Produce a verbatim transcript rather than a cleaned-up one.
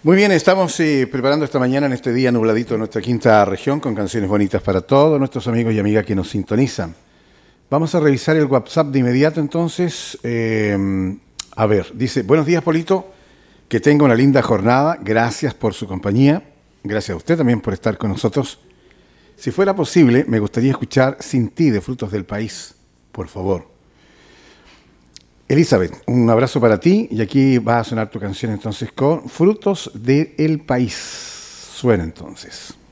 Muy bien, estamos eh, preparando esta mañana en este día nubladito de nuestra quinta región con canciones bonitas para todos nuestros amigos y amigas que nos sintonizan. Vamos a revisar el WhatsApp de inmediato entonces. Eh, a ver, dice, buenos días Polito, que tenga una linda jornada, gracias por su compañía, gracias a usted también por estar con nosotros. Si fuera posible, me gustaría escuchar Sin ti de Frutos del País, por favor. Elizabeth, un abrazo para ti y aquí va a sonar tu canción entonces con Frutos del País. Suena entonces.